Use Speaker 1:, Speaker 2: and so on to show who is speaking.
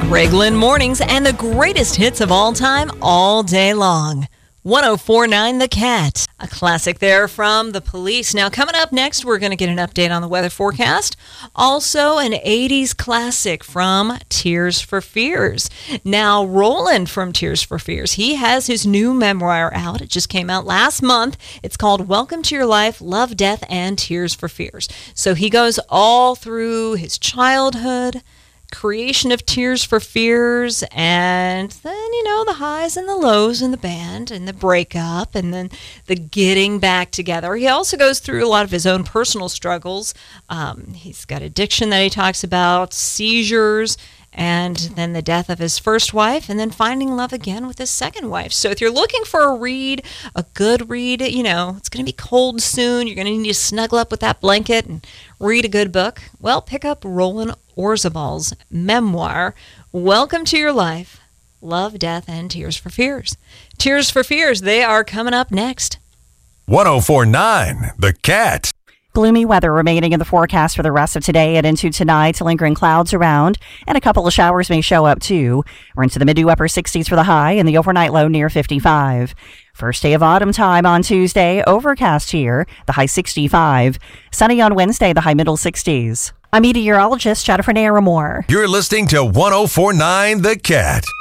Speaker 1: Greg Lynn Mornings and the greatest hits of all time, all day long. 104.9 The Cat. A classic there from The Police. Now, coming up next, we're going to get an update on the weather forecast. Also, an 80s classic from Tears for Fears. Now, Roland from Tears for Fears, he has his new memoir out. It just came out last month. It's called Welcome to Your Life, Love, Death, and Tears for Fears. So he goes all through his childhood, creation of Tears for Fears, and then, the highs and the lows in the band and the breakup and then the getting back together. He also goes through a lot of his own personal struggles. He's got addiction that he talks about, seizures, and then the death of his first wife, and then finding love again with his second wife. So if you're looking for a read, a good read, it's going to be cold soon. You're going to need to snuggle up with that blanket and read a good book. Well, pick up Roland Orzabal's memoir, Welcome to Your Life, Love, Death, and Tears for Fears. Tears for Fears, they are coming up next.
Speaker 2: 104.9 The Cat.
Speaker 3: Gloomy weather remaining in the forecast for the rest of today and into tonight. Lingering clouds around, and a couple of showers may show up too. We're into the mid to upper 60s for the high and the overnight low near 55. First day of autumn time on Tuesday, overcast here, the high 65. Sunny on Wednesday, the high middle 60s. I'm meteorologist Jennifer Naramore.
Speaker 2: You're listening to 104.9 The Cat.